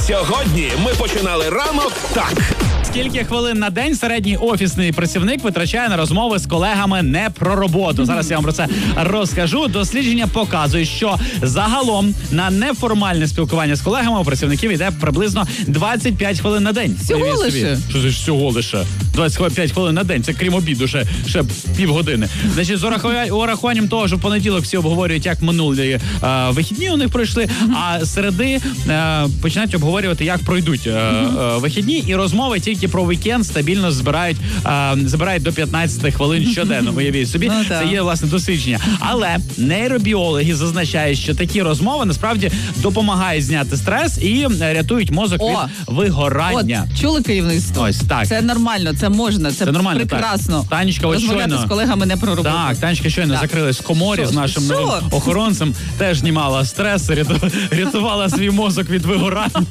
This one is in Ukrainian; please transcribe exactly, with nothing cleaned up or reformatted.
Сьогодні ми починали ранок так. Скільки хвилин на день середній офісний працівник витрачає на розмови з колегами не про роботу? Зараз я вам про це розкажу. Дослідження показує, що загалом на неформальне спілкування з колегами у працівників йде приблизно двадцять п'ять хвилин на день. Всього лише? Що це ж всього лише? двадцять п'ять хвилин на день. Це крім обіду, ще, ще півгодини. Значить, з урахуванням, урахуванням того, що в понеділок всі обговорюють, як минулі е, вихідні у них пройшли, а середи е, починають обговорювати, як пройдуть е, е, вихідні, і розмови тільки про вікенд стабільно збирають, е, збирають до п'ятнадцять хвилин щоденно. Уявіть собі, ну, це є, власне, дослідження. Але нейробіологи зазначають, що такі розмови насправді допомагають зняти стрес і рятують мозок О, від вигорання. От, чули керівництво? Ось так. Це нормально, це можна, це, Це нормально, прекрасно. так. Танечка, от розмовляти щойно. з колегами не про роботу. Так, Танечка щойно Так. закрилась в коморі Що? з нашим Що? новим охоронцем, теж знімала стрес, рятувала свій мозок від вигорання.